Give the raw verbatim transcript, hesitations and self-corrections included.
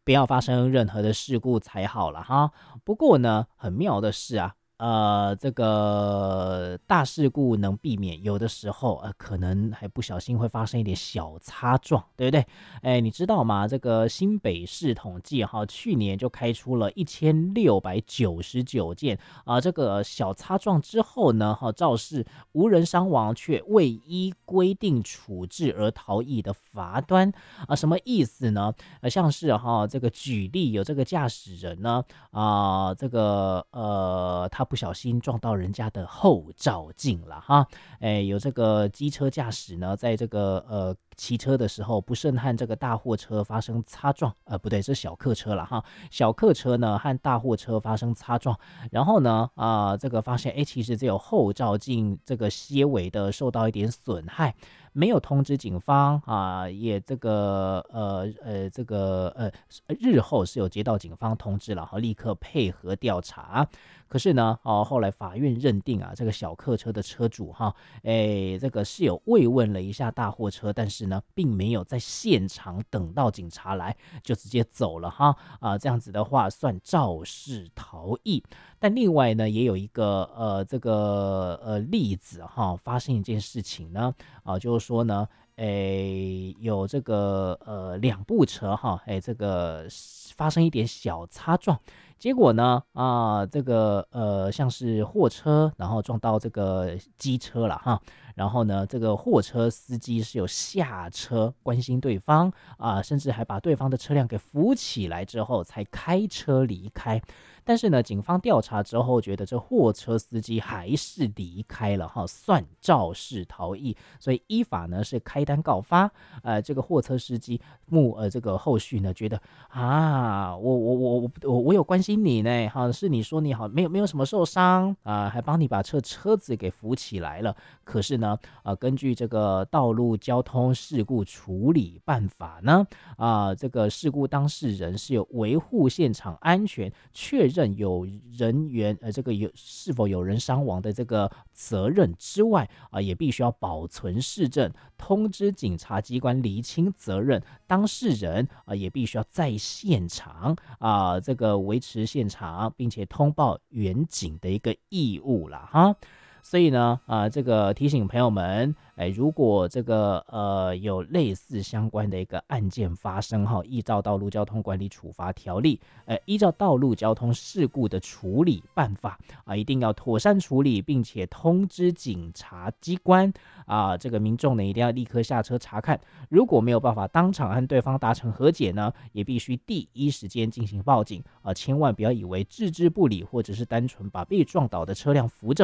不要发生任何的事故才好了哈。不过呢，很妙的是啊。呃，这个大事故能避免，有的时候呃，可能还不小心会发生一点小擦撞，对不对？哎，你知道吗？这个新北市统计哈，去年就开出了一千六百九十九件啊、这个小擦撞之后呢，哈，肇事无人伤亡，却未依规定处置而逃逸的罚单啊、什么意思呢？呃，像是哈、这个举例有这个驾驶人呢，啊、这个呃，他不小心撞到人家的后照镜了哈，哎，有这个机车驾驶呢，在这个呃骑车的时候不慎和这个大货车发生擦撞，呃，不对，是小客车了哈，小客车呢和大货车发生擦撞，然后呢，啊、这个发现，哎，其实只有后照镜这个些微的受到一点损害。没有通知警方啊，也这个呃呃这个呃日后是有接到警方通知了，哈，立刻配合调查。可是呢，哦，后来法院认定啊，这个小客车的车主哈，哎，这个是有慰问了一下大货车，但是呢，并没有在现场等到警察来，就直接走了哈啊，这样子的话算肇事逃逸。但另外呢，也有一个呃这个呃例子哈，发生一件事情呢，啊，就是说呢，诶，有这个呃两部车哈，哎，这个发生一点小擦撞，结果呢，啊，这个呃像是货车，然后撞到这个机车了哈，然后呢，这个货车司机是有下车关心对方啊，甚至还把对方的车辆给扶起来之后，才开车离开。但是呢，警方调查之后觉得这货车司机还是离开了哈，算肇事逃逸，所以依法呢是开单告发。呃，这个货车司机目呃这个后续呢觉得啊，我我我我我有关心你呢，哈，是你说你好没有没有什么受伤啊、还帮你把车车子给扶起来了。可是呢，呃，根据这个道路交通事故处理办法呢，啊、这个事故当事人是有维护现场安全，确认有人员呃这个有是否有人伤亡的这个责任之外啊、也必须要保存市政，通知警察机关厘清责任，当事人啊、也必须要在现场啊、这个维持现场，并且通报远警的一个义务啦哈。所以呢，啊、这个提醒朋友们，哎，如果这个呃有类似相关的一个案件发生哈，依照道路交通管理处罚条例，呃，依照道路交通事故的处理办法啊、一定要妥善处理，并且通知警察机关啊、这个民众呢一定要立刻下车查看，如果没有办法当场和对方达成和解呢，也必须第一时间进行报警啊、千万不要以为置之不理，或者是单纯把被撞倒的车辆扶正。